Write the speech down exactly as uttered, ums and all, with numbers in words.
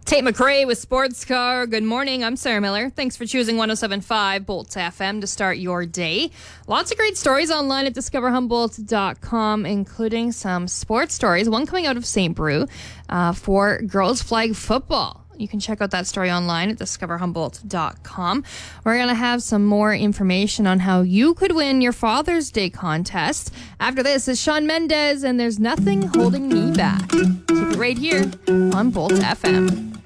Tate McRae with Sports Car. Good morning. I'm Sarah Miller. Thanks for choosing one oh seven point five Bolt F M to start your day. Lots of great stories online at discover humboldt dot com, including some sports stories. One coming out of Saint Brew uh, for girls flag football. You can check out that story online at discover humboldt dot com. We're going to have some more information on how you could win your Father's Day contest. After this is Shawn Mendes, and There's Nothing Holding Me Back. Keep it right here on Bolt F M.